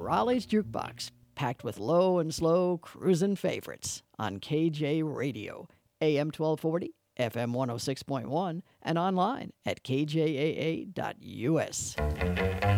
Raleigh's Jukebox, packed with low and slow cruising favorites on KJ Radio, AM 1240, FM 106.1, and online at kjaa.us.